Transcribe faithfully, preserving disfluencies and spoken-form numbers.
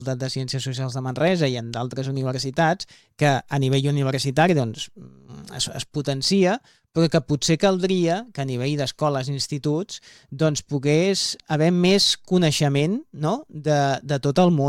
de Ciències Socials de Manresa i en d'altres universitats, que a nivell universitari doncs, es, es potencia, però que potser caldria que a nivell d'escoles i instituts doncs, pogués haver més coneixement, no? de, de tot el món